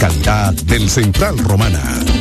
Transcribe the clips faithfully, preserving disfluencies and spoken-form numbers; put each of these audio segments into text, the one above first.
calidad del Central Romana.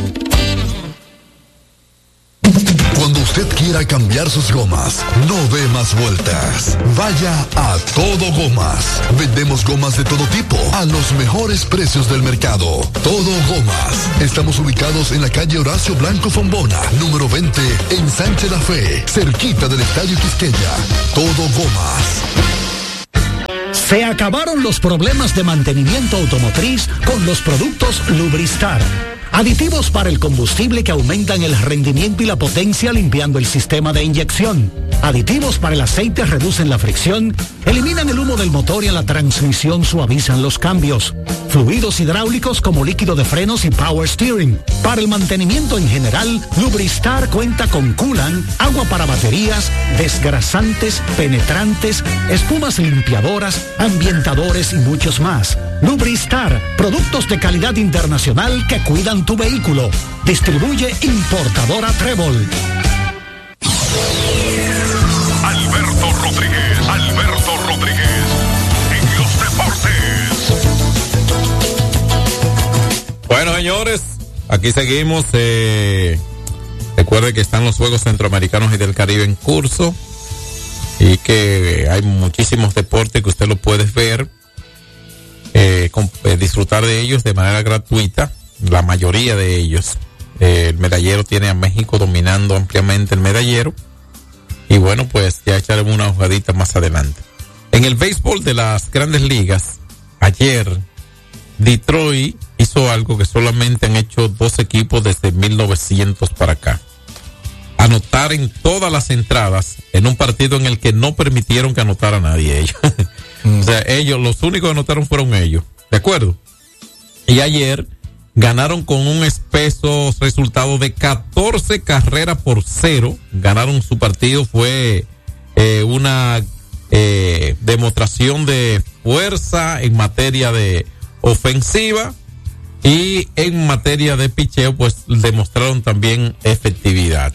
Cuando usted quiera cambiar sus gomas, no dé más vueltas. Vaya a Todo Gomas. Vendemos gomas de todo tipo a los mejores precios del mercado. Todo Gomas. Estamos ubicados en la calle Horacio Blanco Fombona, número veinte, en Sánchez La Fe, cerquita del Estadio Quisqueya. Todo Gomas. Se acabaron los problemas de mantenimiento automotriz con los productos Lubristar. Aditivos para el combustible que aumentan el rendimiento y la potencia limpiando el sistema de inyección. Aditivos para el aceite reducen la fricción, eliminan el humo del motor y en la transmisión suavizan los cambios. Fluidos hidráulicos como líquido de frenos y power steering. Para el mantenimiento en general, Lubristar cuenta con coolant, agua para baterías, desgrasantes, penetrantes, espumas limpiadoras, ambientadores y muchos más. Lubristar, productos de calidad internacional que cuidan tu vehículo. Distribuye importadora Trébol. Alberto Rodríguez, Alberto Rodríguez, en los deportes. Bueno, señores, aquí seguimos. Eh, recuerde que están los Juegos Centroamericanos y del Caribe en curso y que hay muchísimos deportes que usted lo puede ver, eh, con, eh, disfrutar de ellos de manera gratuita, la mayoría de ellos. Eh, el medallero tiene a México dominando ampliamente el medallero. Y bueno, pues ya echaremos una hojadita más adelante. En el béisbol de las Grandes Ligas, ayer Detroit hizo algo que solamente han hecho dos equipos desde mil novecientos para acá. Anotar en todas las entradas en un partido en el que no permitieron que anotara nadie ellos. Mm. O sea, ellos, los únicos que anotaron fueron ellos. ¿De acuerdo? Y ayer ganaron con un espeso resultado de catorce carreras por cero. Ganaron su partido. Fue eh, una eh, demostración de fuerza en materia de ofensiva y en materia de picheo, pues demostraron también efectividad.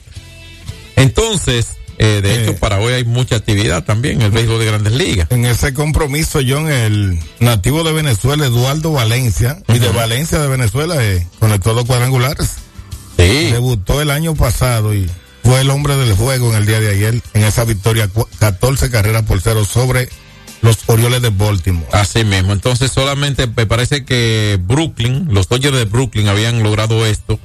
Entonces, eh, de eh, hecho, para hoy hay mucha actividad también en el béisbol de Grandes Ligas. En ese compromiso, John, el nativo de Venezuela, Eduardo Valencia, uh-huh. y de Valencia de Venezuela, eh, conectó dos cuadrangulares. Sí. Debutó el año pasado y fue el hombre del juego en el día de ayer, en esa victoria, catorce carreras por cero sobre los Orioles de Baltimore. Así mismo. Entonces, solamente me parece que Brooklyn, los Dodgers de Brooklyn habían logrado esto,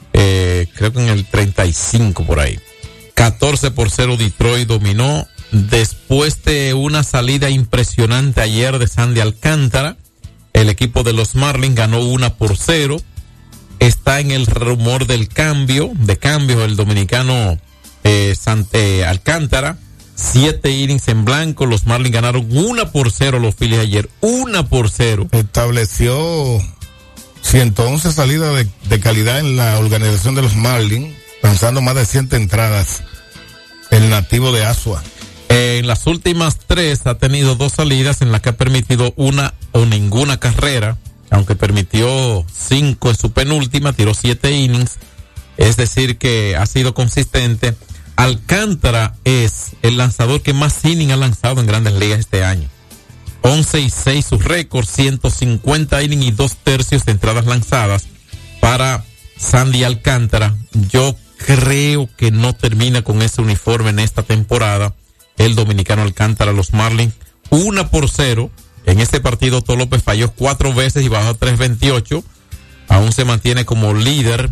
eh, creo que en el treinta y cinco por ahí. catorce por cero Detroit dominó después de una salida impresionante ayer de Sandy Alcántara. El equipo de los Marlins ganó una por cero. Está en el rumor del cambio, de cambio el dominicano eh, Sante Alcántara. Siete innings en blanco. Los Marlins ganaron una por cero los Phillies ayer. Una por cero. Estableció ciento once salidas de, de calidad en la organización de los Marlins, lanzando más de cien entradas. El nativo de Asua. Eh, en las últimas tres ha tenido dos salidas en las que ha permitido una o ninguna carrera, aunque permitió cinco en su penúltima, tiró siete innings, es decir que ha sido consistente. Alcántara es el lanzador que más innings ha lanzado en Grandes Ligas este año. once y seis su récord, ciento cincuenta innings y dos tercios de entradas lanzadas para Sandy Alcántara. Yo creo que no termina con ese uniforme en esta temporada. El dominicano Alcántara, los Marlins, una por cero. En este partido, Tó López falló cuatro veces y bajó a tres veintiocho. Aún se mantiene como líder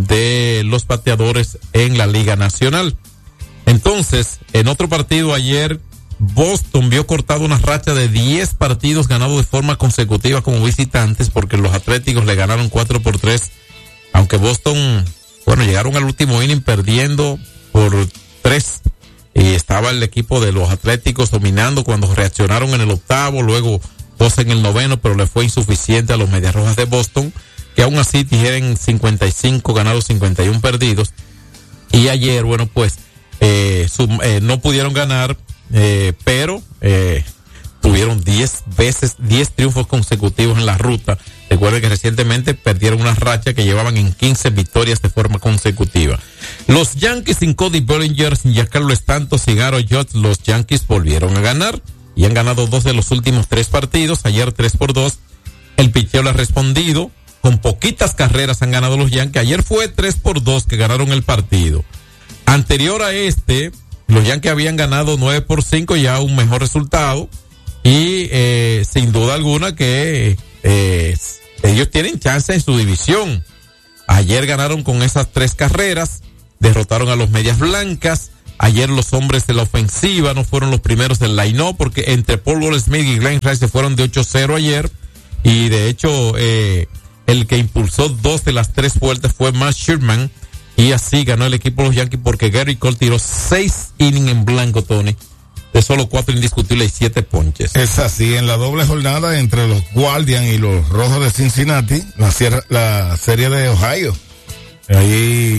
de los bateadores en la Liga Nacional. Entonces, en otro partido ayer, Boston vio cortado una racha de diez partidos ganados de forma consecutiva como visitantes, porque los Atléticos le ganaron cuatro por tres. Aunque Boston, bueno, llegaron al último inning perdiendo por tres. Y estaba el equipo de los Atléticos dominando cuando reaccionaron en el octavo, luego dos en el noveno, pero le fue insuficiente a los Medias Rojas de Boston, que aún así tienen cincuenta y cinco ganados, cincuenta y uno perdidos. Y ayer, bueno, pues, eh, su, eh, no pudieron ganar, eh, pero eh, tuvieron diez veces, diez triunfos consecutivos en la ruta. Recuerden que recientemente perdieron una racha que llevaban en quince victorias de forma consecutiva. Los Yankees sin Cody Bellinger, sin Giancarlo Stanton, sin Aaron Judge, los Yankees volvieron a ganar y han ganado dos de los últimos tres partidos. Ayer tres por dos. El picheo le ha respondido con poquitas carreras han ganado los Yankees. Ayer fue tres por dos que ganaron el partido. Anterior a este, los Yankees habían ganado nueve por cinco, ya un mejor resultado. Y eh, sin duda alguna que eh, ellos tienen chance en su división. Ayer ganaron con esas tres carreras, derrotaron a los Medias Blancas. Ayer los hombres de la ofensiva no fueron los primeros del line-up, porque entre Paul Goldschmidt y Glenn Rice se fueron de ocho cero ayer. Y de hecho, eh, el que impulsó dos de las tres vueltas fue Matt Sherman. Y así ganó el equipo de los Yankees, porque Gary Cole tiró seis innings en blanco, Tony, de solo cuatro indiscutibles y siete ponches. Es así, en la doble jornada entre los Guardians y los Rojos de Cincinnati, la, sierra, la serie de Ohio. Ahí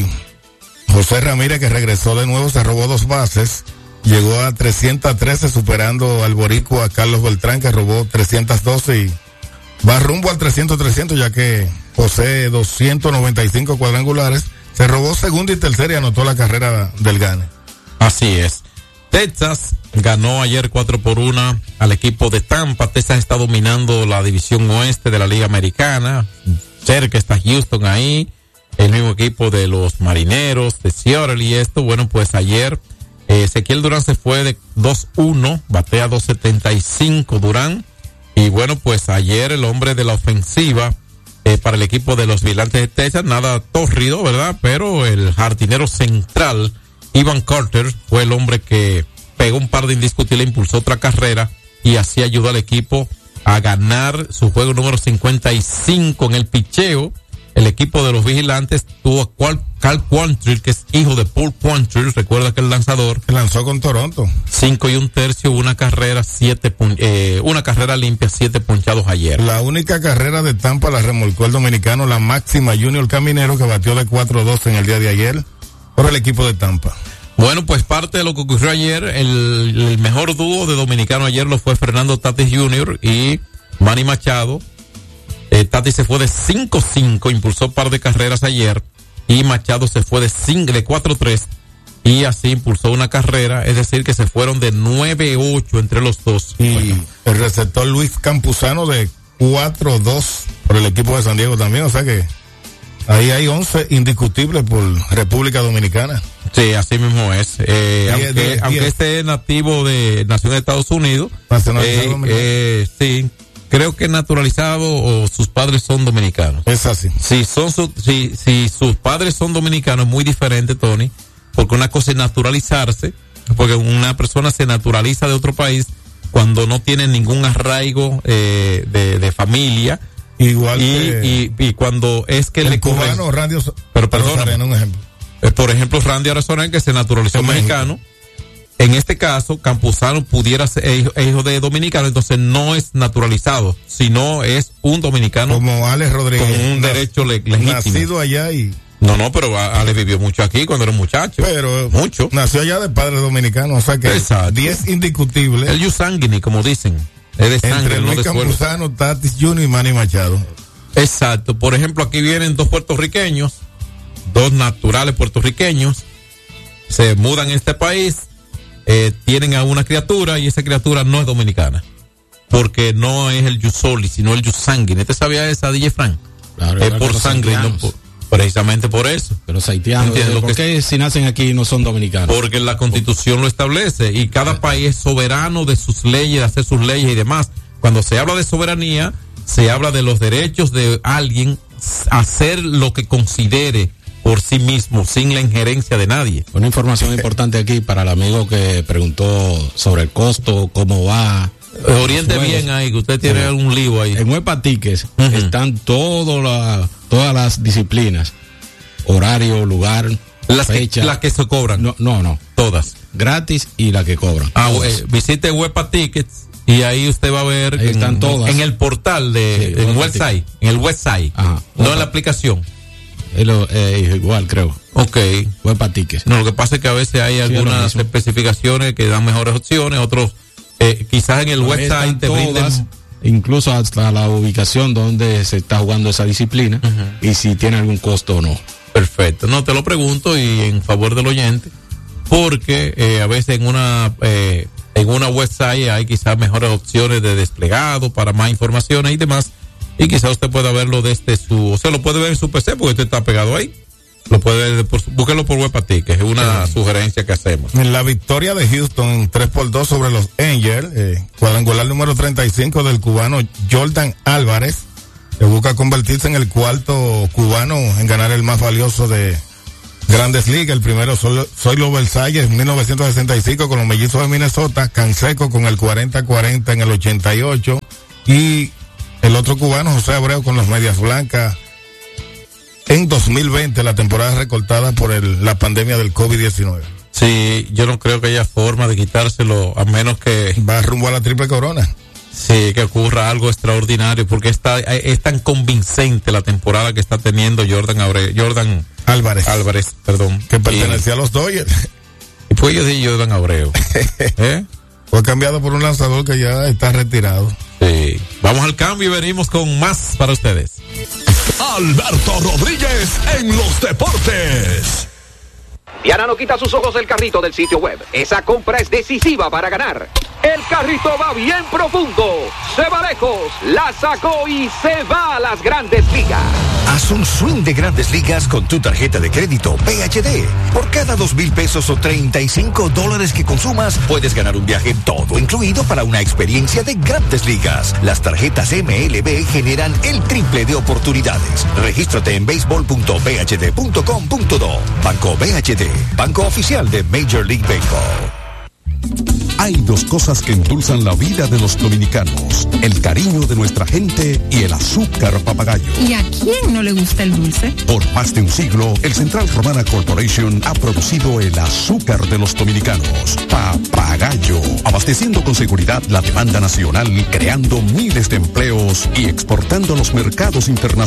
José Ramírez, que regresó de nuevo, se robó dos bases, llegó a trescientos trece, superando al boricua Carlos Beltrán, que robó trescientos doce, y va rumbo al trescientos trescientos, ya que posee doscientos noventa y cinco cuadrangulares. Se robó segunda y tercera y anotó la carrera del Gane. Así es. Texas ganó ayer cuatro por uno al equipo de Tampa. Texas está dominando la división oeste de la Liga Americana. Cerca está Houston ahí, el mismo equipo de los Marineros, de Seattle y esto. Bueno, pues ayer eh, Ezequiel Durán se fue de dos uno, batea dos setenta y cinco Durán. Y bueno, pues ayer el hombre de la ofensiva eh, para el equipo de los Vigilantes de Texas, nada tórrido, ¿verdad? Pero el jardinero central, Ivan Carter, fue el hombre que pegó un par de indiscutibles, impulsó otra carrera y así ayudó al equipo a ganar su juego número cincuenta y cinco en el picheo. El equipo de los Vigilantes tuvo a Cal Quantrill, que es hijo de Paul Quantrill, recuerda que el lanzador que lanzó con Toronto. Cinco y un tercio, una carrera, siete, eh, una carrera limpia, siete ponchados ayer. La única carrera de Tampa la remolcó el dominicano, la máxima Junior Caminero, que batió de cuatro dos en el día de ayer por el equipo de Tampa. Bueno, pues parte de lo que ocurrió ayer, el, el mejor dúo de dominicano ayer lo fue Fernando Tatis junior y Manny Machado. Eh, Tatis se fue de cinco cinco, impulsó un par de carreras ayer, y Machado se fue de cinco, de cuatro tres, y así impulsó una carrera, es decir que se fueron de nueve ocho entre los dos. Y bueno, el receptor Luis Campuzano de cuatro dos por el equipo de San Diego también, o sea que ahí hay once indiscutibles por República Dominicana. Sí, así mismo es. Eh, diez, aunque diez, aunque diez. este es nativo de Nación de Estados Unidos, Nacionalizado eh, dominicano. eh, sí, creo que naturalizado o sus padres son dominicanos. Es así. Si son su, si, si sus padres son dominicanos, es muy diferente, Tony, porque una cosa es naturalizarse, porque una persona se naturaliza de otro país cuando no tiene ningún arraigo eh, de, de familia. Igual y, que y, y cuando es que el le corre- cubano Randy Os- Pero perdóname. Rosarena, un ejemplo. Eh, por ejemplo, Randy Arazona, que se naturalizó En mexicano. En este caso, Campuzano pudiera ser hijo, hijo de dominicano, entonces no es naturalizado, sino es un dominicano Como Alex Rodríguez. con un na- derecho le- legítimo. Nacido allá y No, no, pero Ale vivió mucho aquí cuando era un muchacho. pero mucho. nació allá de padre dominicano, o sea que Exacto. diez indiscutibles El Yusanguini, como dicen. Es de sangre, entre no Luis de suelo. Campuzano, Tatis junior y Manny Machado. Exacto. Por ejemplo, aquí vienen dos puertorriqueños, dos naturales puertorriqueños, se mudan a este país, eh, tienen a una criatura y esa criatura no es dominicana, porque no es el Yusoli, sino el Yusanguini. ¿Te sabía esa, D J Frank? Claro, Es igual por que los sangre, y no haitianos. por, precisamente por eso. Pero los haitianos, Entiendo lo ¿por que- qué si nacen aquí no son dominicanos? Porque la Constitución lo establece y cada país es soberano de sus leyes, de hacer sus leyes y demás. Cuando se habla de soberanía, se habla de los derechos de alguien a hacer lo que considere por sí mismo, sin la injerencia de nadie. Una información importante aquí para el amigo que preguntó sobre el costo, cómo va. Eh, Oriente Los juegos. bien ahí, que usted tiene Sí. algún lío ahí. En Huepa Tickets Ujú. están todo la, todas las disciplinas, horario, lugar, Las que, fecha. las que se cobran, No, no, no, todas. gratis y la que cobran. Ah, Todas. eh, visite Huepa Tickets y ahí usted va a ver Ahí en, están todas. en el portal de Sí, en Huepa website, en el website, Ajá. no Huepa. en la aplicación. Es lo- eh, igual creo, Ok. Huepa Tickets. No, lo que pasa es que a veces hay es lo algunas mismo. especificaciones que dan mejores opciones, otros eh, quizás en el Ahí website están te todas, brinden. incluso hasta la ubicación donde se está jugando esa disciplina y si tiene algún costo o no. Perfecto. No, te lo pregunto y en favor del oyente, porque eh, a veces en una eh, en una website hay quizás mejores opciones de desplegado para más informaciones y demás. Y quizá usted pueda verlo desde su, o sea, lo puede ver en su P C porque usted está pegado ahí. Lo puede ver, por, búsquelo por Webpatic, que es una sí. sugerencia que hacemos. En la victoria de Houston tres por dos sobre los Angels, eh, cuadrangular número treinta y cinco del cubano Jordan Álvarez, que busca convertirse en el cuarto cubano en ganar el más valioso de Grandes Ligas. El primero Zoilo Versalles en mil novecientos sesenta y cinco con los Mellizos de Minnesota, Canseco con el cuarenta cuarenta en el ochenta y ocho y el otro cubano José Abreu con los Medias Blancas en dos mil veinte, la temporada recortada por el, la pandemia del COVID diecinueve. Sí, yo no creo que haya forma de quitárselo, a menos que... Va rumbo a la triple corona. Sí, que ocurra algo extraordinario, porque está, es tan convincente la temporada que está teniendo Jordan Abreu, Jordan Álvarez. Álvarez, perdón. Que pertenecía y, a los Dodgers. Y pues yo dije Jordan Abreu. ¿Eh? Fue cambiado por un lanzador que ya está retirado. Sí. Vamos al cambio y venimos con más para ustedes. Alberto Rodríguez en los deportes. Diana no quita sus ojos del carrito del sitio web. Esa compra es decisiva para ganar. El carrito va bien profundo, se va lejos, la sacó y se va a las Grandes Ligas. Haz un swing de Grandes Ligas con tu tarjeta de crédito P H D. Por cada dos mil pesos o treinta y cinco dólares que consumas, puedes ganar un viaje todo incluido para una experiencia de Grandes Ligas. Las tarjetas M L B generan el triple de oportunidades. Regístrate en béisbol punto p h d punto com punto do. Banco B H D, banco oficial de Major League Baseball. Hay dos cosas que endulzan la vida de los dominicanos: el cariño de nuestra gente y el azúcar papagayo. ¿Y a quién no le gusta el dulce? Por más de un siglo, el Central Romana Corporation ha producido el azúcar de los dominicanos, Papagayo, abasteciendo con seguridad la demanda nacional, creando miles de empleos y exportando a los mercados internacionales.